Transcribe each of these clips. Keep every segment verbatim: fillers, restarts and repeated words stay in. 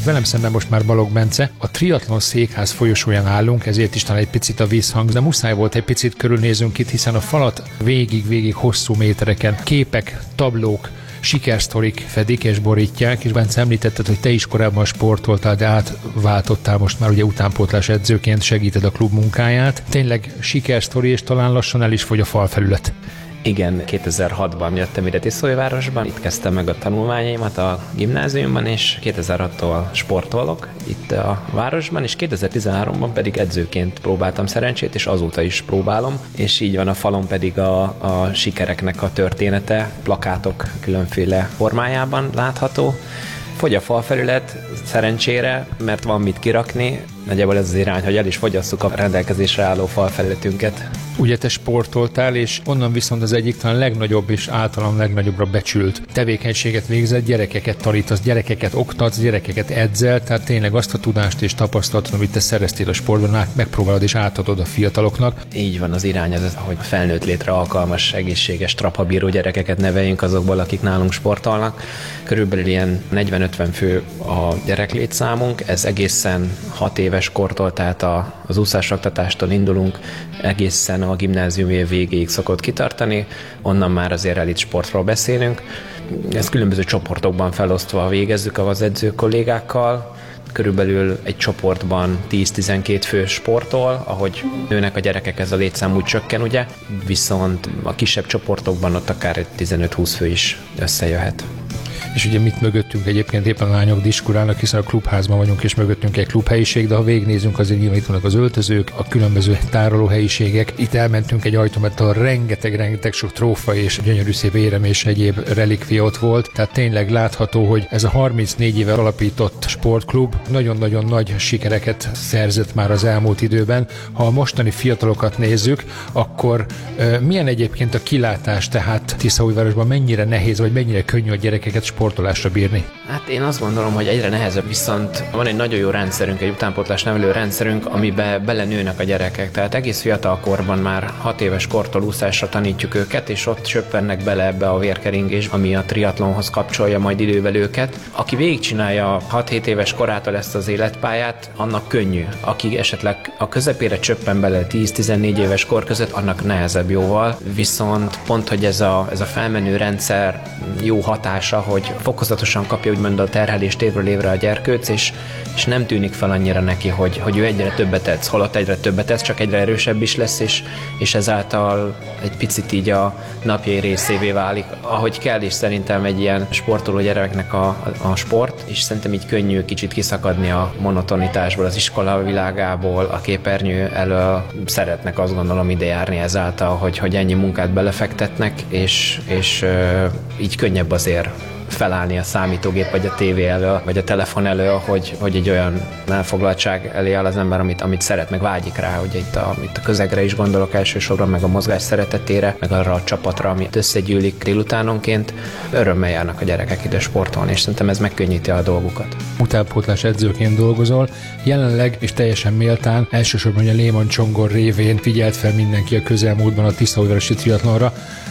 Velem szemben most már Balogh Bence. A triatlon székház folyosóján állunk, ezért is talán egy picit a vízhang, de muszáj volt egy picit körülnézünk itt, hiszen a falat végig-végig hosszú métereken képek, tablók, sikersztorik fedik és borítják, és Bence említetted, hogy te is korábban sportoltál, de átváltottál most már ugye utánpótlás edzőként, segíted a klub munkáját. Tényleg sikersztori, és talán lassan el is fogy a falfelület. Igen, kétezer-hatban jöttem ide Tiszaújvárosban, itt kezdtem meg a tanulmányaimat a gimnáziumban, és kétezer-hattól sportolok itt a városban, és kétezer-tizenháromban pedig edzőként próbáltam szerencsét, és azóta is próbálom, és így van a falon pedig a, a sikereknek a története, plakátok különféle formájában látható. Fogy a falfelület szerencsére, mert van mit kirakni, nagyjából ez az irány, hogy el is fogyasszuk a rendelkezésre álló falfelületünket. Ugye te sportoltál, és onnan viszont az egyik talán legnagyobb és általán legnagyobbra becsült tevékenységet végzett, gyerekeket tanítasz, gyerekeket oktatsz, gyerekeket edzel, tehát tényleg azt a tudást és tapasztalatot, amit te szereztél a sportban, megpróbálod és átadod a fiataloknak. Így van az irány, az, hogy felnőtt létre alkalmas, egészséges, trapabíró gyerekeket neveljünk azokból, akik nálunk sportolnak. Körülbelül ilyen negyven-ötven fő a gyereklétszámunk, ez egészen hat éves kortól, tehát a, az úszásoktatástól indulunk, egészen a gimnázium év végéig szokott kitartani, onnan már azért elit sportról beszélünk. Ezt különböző csoportokban felosztva végezzük az edző kollégákkal, körülbelül egy csoportban tíz-tizenkét fő sportol, ahogy nőnek a gyerekek, ez a létszám úgy csökken, ugye, viszont a kisebb csoportokban ott akár egy tizenöt-húsz fő is összejöhet. És ugye mit mögöttünk egyébként éppen a lányok diskurálnak, hiszen a klubházban vagyunk, és mögöttünk egy klubhelyiség, de ha végignézünk, azért nyilván itt vannak az öltözők, a különböző tárolóhelyiségek. Itt elmentünk egy ajtón, mert a rengeteg-rengeteg sok trófa és gyönyörű szép érem és egyéb relikvia ott volt. Tehát tényleg látható, hogy ez a harmincnégy éve alapított sportklub nagyon-nagyon nagy sikereket szerzett már az elmúlt időben. Ha a mostani fiatalokat nézzük, akkor uh, milyen egyébként a kilátás, tehát Tiszaújvárosban mennyire nehéz, vagy mennyire könnyű a gyerekeket sportolásra bírni? Hát én azt gondolom, hogy egyre nehezebb, viszont van egy nagyon jó rendszerünk, egy utánpótlás nevelő rendszerünk, amiben belenőnek a gyerekek. Tehát egész fiatal korban már hat éves kortól úszásra tanítjuk őket, és ott söppennek bele ebbe a vérkeringés, ami a triatlonhoz kapcsolja majd idővel őket. Aki végigcsinálja hat-hét éves korától ezt az életpályát, annak könnyű. Aki esetleg a közepére csöppen bele tíz-tizennégy éves kor között, annak nehezebb jóval. Viszont pont, hogy ez a, ez a felmenő rendszer jó hatása, hogy fokozatosan kapja úgymond a terhelést évről évre a gyerkőc, és, és nem tűnik fel annyira neki, hogy, hogy ő egyre többet edz, holott egyre többet edz, csak egyre erősebb is lesz, és, és ezáltal egy picit így a napjai részévé válik, ahogy kell, és szerintem egy ilyen sportoló gyereknek a, a, a sport, és szerintem így könnyű kicsit kiszakadni a monotonitásból, az iskola világából, a képernyő elől. Szeretnek, azt gondolom, ide járni ezáltal, hogy, hogy ennyi munkát belefektetnek, és, és ö, így könnyebb azért felállni a számítógép, vagy a tévé elől, vagy a telefon elől, hogy, hogy egy olyan elfoglaltság elé áll az ember, amit, amit szeret, meg vágyik rá, hogy itt a, itt a közegre is gondolok elsősorban, meg a mozgás szeretetére, meg arra a csapatra, amit összegyűlik délutánonként. Örömmel járnak a gyerekek ide sportolni, és szerintem ez megkönnyíti a dolgukat. Utánpótlás edzőként dolgozol, jelenleg és teljesen méltán, elsősorban a Lehmann Csongor révén figyelt fel mindenki a közelmúltban a Tiszaújvárosi triatlonra.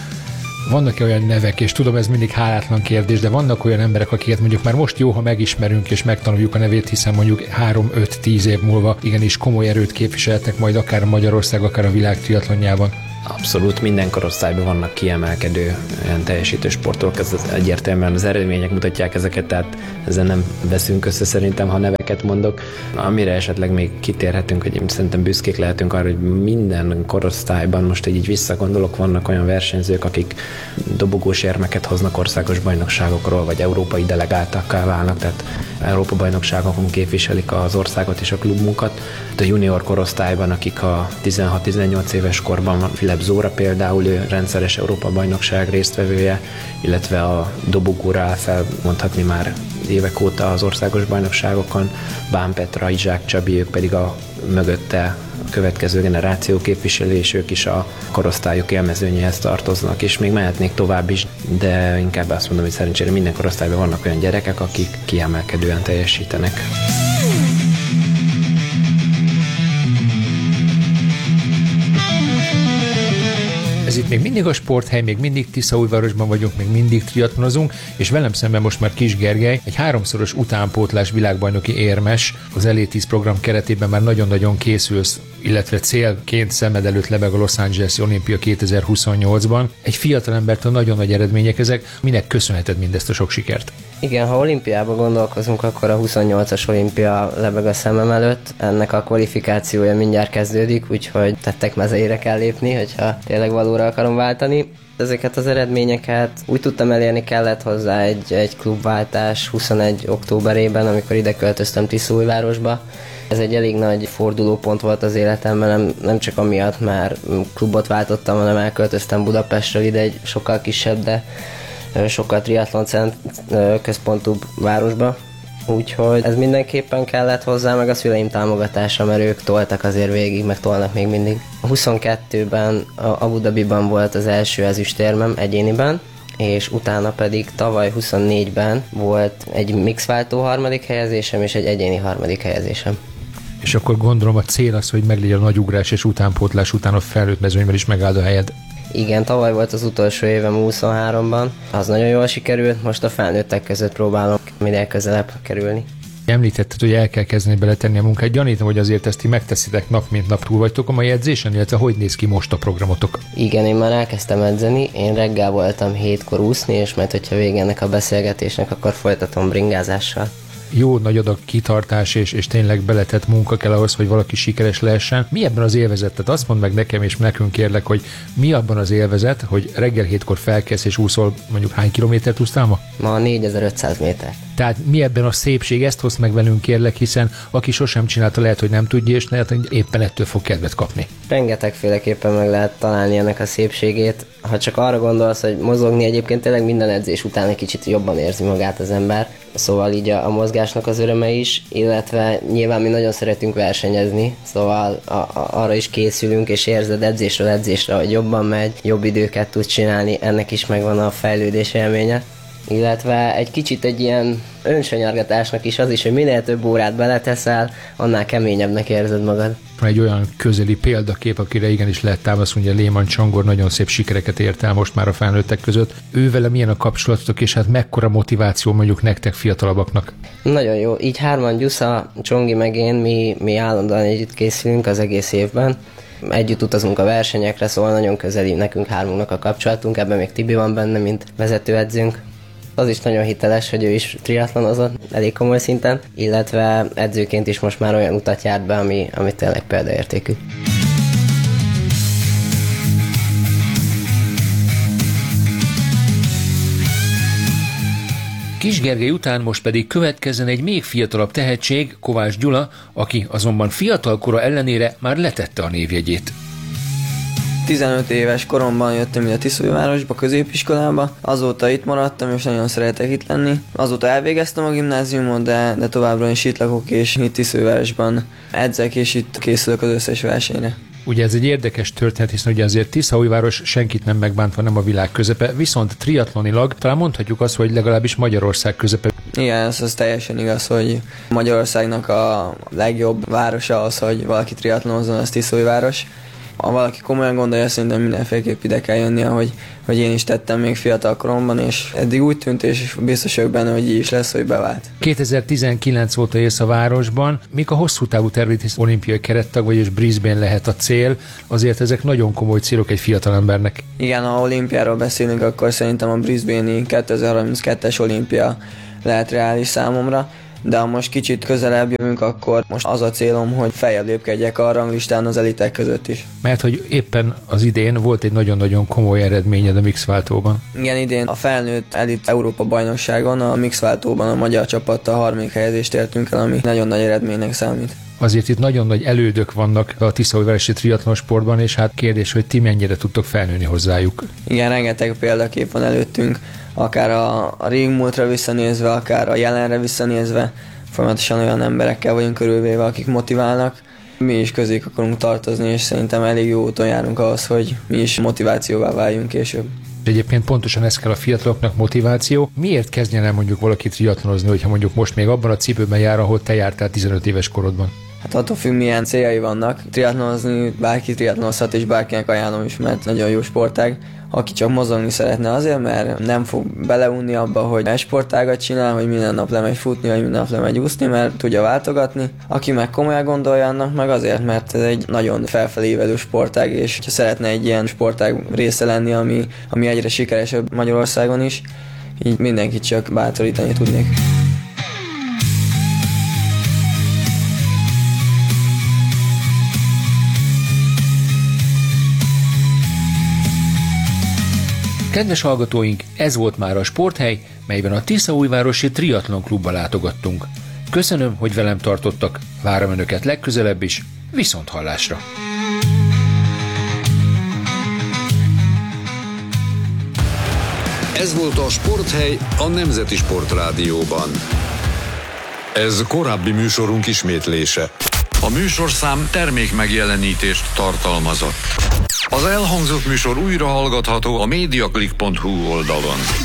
Vannak olyan nevek, és tudom, ez mindig hálátlan kérdés, de vannak olyan emberek, akiket mondjuk már most jó, ha megismerünk és megtanuljuk a nevét, hiszen mondjuk három-öt-tíz év múlva igenis komoly erőt képviseltek majd akár Magyarország, akár a világ triatlonjában. Abszolút, minden korosztályban vannak kiemelkedő olyan teljesítő sportolók, ez egyértelműen az eredmények mutatják ezeket, tehát ezzel nem veszünk össze szerintem, ha neveket mondok. Amire esetleg még kitérhetünk, hogy szerintem büszkék lehetünk arra, hogy minden korosztályban, most így visszagondolok, vannak olyan versenyzők, akik dobogós érmeket hoznak országos bajnokságokról, vagy európai delegáltakká válnak, tehát Európa bajnokságokon képviselik az országot és a klubunkat. A junior korosztályban, akik a tizenhat-tizennyolc éves korban van, Filip Zóra például, ő rendszeres Európa bajnokság résztvevője, illetve a dobogóra áll fel, mondhatni már évek óta az országos bajnokságokon, Bán Petra, Izsák Csabi, ők pedig a mögötte a következő generáció képviselő, és ők is a korosztályok élmezőnyéhez tartoznak, és még mehetnék tovább is, de inkább azt mondom, hogy szerencsére minden korosztályban vannak olyan gyerekek, akik kiemelkedően teljesítenek. Ez Ez itt még mindig a sporthely, még mindig Tiszaújvárosban vagyunk, még mindig triatlonozunk, és velem szemben most már Kis Gergely, egy háromszoros utánpótlás világbajnoki érmes, az Elé tíz program keretében már nagyon-nagyon készülsz, illetve célként szemed előtt lebeg a Los Angeles-i olimpia kétezer-huszonnyolcban. Egy fiatalembert nagyon nagy eredmények ezek. Minek köszönheted mindezt a sok sikert? Igen, ha olimpiában gondolkozunk, akkor a huszonnyolcas olimpia lebeg a szemem előtt. Ennek a kvalifikációja mindjárt kezdődik, úgyhogy tettek mezeire kell lépni, hogyha tényleg valóra akarom váltani. Ezeket az eredményeket úgy tudtam elérni, kellett hozzá egy, egy klubváltás huszonegy októberében, amikor ide költöztem Tiszaújvárosba. Ez egy elég nagy fordulópont volt az életemben, nem, nem csak amiatt már klubot váltottam, hanem elköltöztem Budapestről ide egy sokkal kisebb, de sokkal triatlon központúbb városba. Úgyhogy ez mindenképpen kellett hozzá, meg a szüleim támogatása, mert ők toltak azért végig, meg tolnak még mindig. A huszonkettőben a Abu Dhabiban volt az első ezüstérmem egyéniben, és utána pedig tavaly huszonnégyben volt egy mixváltó harmadik helyezésem és egy egyéni harmadik helyezésem. És akkor gondolom a cél az, hogy meglegyen a nagy ugrás és utánpótlás után a felnőtt mezőnyben is megáld a helyed. Igen, tavaly volt az utolsó évem huszonháromban, az nagyon jól sikerült, most a felnőttek között próbálom minél közelebb kerülni. Említetted, hogy el kell kezdeni beletenni a munkát. Gyanítom, hogy azért ezt ti megteszitek nap mint nap, túl vagytok a mai edzésen, illetve hogy néz ki most a programotok? Igen, én már elkezdtem edzeni, én reggel voltam hétkor úszni, és majd hogyha vége ennek a beszélgetésnek, akkor folytatom bringázással. Jó nagy adag kitartás és, és tényleg beletett munka kell ahhoz, hogy valaki sikeres lehessen. Mi ebben az élvezet? Tehát azt mondd meg nekem és nekünk kérlek, hogy mi abban az élvezet, hogy reggel hétkor felkelsz és úszol, mondjuk hány kilométert úsztál ma? Ma négyezer-ötszáz méter. Tehát mi ebben a szépség? Ezt hozd meg velünk kérlek, hiszen aki sosem csinálta, lehet, hogy nem tudja, és lehet, hogy éppen ettől fog kedvet kapni. Rengetegféleképpen meg lehet találni ennek a szépségét. Ha csak arra gondolsz, hogy mozogni, egyébként tényleg minden edzés után egy kicsit jobban érzi magát az ember. Szóval így a, a mozgásnak az öröme is, illetve nyilván mi nagyon szeretünk versenyezni, szóval a, a, arra is készülünk, és érzed edzésről edzésre, hogy jobban megy, jobb időket tud csinálni, ennek is megvan a fejlődés élménye. Illetve egy kicsit egy ilyen önsanyargatásnak is az is, hogy minél több órát beleteszel, annál keményebbnek érzed magad. Van egy olyan közeli példakép, akire igenis lehet támaszkodni, hogy Lehmann Csongor nagyon szép sikereket ért el most már a felnőttek között. Ővele milyen a kapcsolatotok, és hát mekkora motiváció mondjuk nektek fiatalabbaknak? Nagyon jó. Így hárman, Gyusza, Csongi meg én, mi, mi állandóan együtt készülünk az egész évben. Együtt utazunk a versenyekre, szóval nagyon közeli nekünk hármunknak a kapcsolatunk, ebben még Tibi van benne, mint vezetőedzőnk. Az is nagyon hiteles, hogy ő is triatlonozott elég komoly szinten, illetve edzőként is most már olyan utat járt be, ami, ami tényleg példaértékű. Kis Gergely után most pedig következzen egy még fiatalabb tehetség, Kovács Gyula, aki azonban fiatalkora ellenére már letette a névjegyét. tizenöt éves koromban jöttem ide Tiszaújvárosba, középiskolába, azóta itt maradtam, és nagyon szeretek itt lenni. Azóta elvégeztem a gimnáziumot, de, de továbbra is itt lakok, és itt Tiszaújvárosban edzek, és itt készülök az összes versenyre. Ugye ez egy érdekes történet, hiszen ugye azért Tiszaújváros senkit nem megbántva, nem a világ közepe, viszont triatlonilag talán mondhatjuk azt, hogy legalábbis Magyarország közepe. Igen, ez az teljesen igaz, hogy Magyarországnak a legjobb városa az, hogy valaki triatlonozzon, az Tiszaújváros. Ha valaki komolyan gondolja, szerintem mindenféleképp ide kell jönnie, hogy, hogy én is tettem még fiatal koromban, és eddig úgy tűnt, és biztos vagyok benne, hogy így is lesz, hogy bevált. kétezer-tizenkilenc óta élsz a városban. Mik a hosszú távú tervét, hisz olimpiai kerettag vagy, és Brisbane lehet a cél, azért ezek nagyon komoly célok egy fiatalembernek. Igen, ha olimpiáról beszélünk, akkor szerintem a Brisbane-i kétezer-harminckettes olimpia lehet reális számomra. De ha most kicsit közelebb jövünk, akkor most az a célom, hogy feljebb lépkedjek a ranglistán az elitek között is. Mert hogy éppen az idén volt egy nagyon-nagyon komoly eredményed a mixváltóban. Igen, idén a felnőtt elit Európa bajnokságon a mixváltóban a magyar csapattal harmadik helyezést értünk el, ami nagyon nagy eredménynek számít. Azért itt nagyon nagy elődök vannak a tiszaújvárosi triatlonsportban, és hát kérdés, hogy ti mennyire tudtok felnőni hozzájuk. Igen, rengeteg példakép van előttünk, akár a, a régmúltra visszanézve, akár a jelenre visszanézve, folyamatosan olyan emberekkel vagyunk körülvéve, akik motiválnak. Mi is közéjük akarunk tartozni, és szerintem elég jó úton járunk ahhoz, hogy mi is motivációvá váljunk később. Egyébként pontosan ez kell a fiataloknak, motiváció. Miért kezdjen el mondjuk valaki triatlonozni, hogyha mondjuk most még abban a cipőben jár, ahol te jártál tizenöt éves korodban? Hát attól függ, milyen céljai vannak. Triatlonozni bárki triatlonozhat, és bárkinek ajánlom is, mert nagyon jó sportág. Aki csak mozogni szeretne azért, mert nem fog beleunni abba, hogy sportágat csinál, hogy minden nap lemegy futni, vagy minden nap lemegy úszni, mert tudja váltogatni. Aki meg komolyan gondolja, annak meg azért, mert ez egy nagyon felfelévelő sportág, és ha szeretne egy ilyen sportág része lenni, ami, ami egyre sikeresebb Magyarországon is, így mindenkit csak bátorítani tudnék. Kedves hallgatóink, ez volt már a Sporthely, melyben a Tiszaújvárosi Triatlon Klubba látogattunk. Köszönöm, hogy velem tartottak, várom önöket legközelebb is, viszont hallásra! Ez volt a Sporthely a Nemzeti Sportrádióban. Ez korábbi műsorunk ismétlése. A műsorszám termékmegjelenítést tartalmazott. Az elhangzott műsor újra hallgatható a mediaclick pont hu oldalon.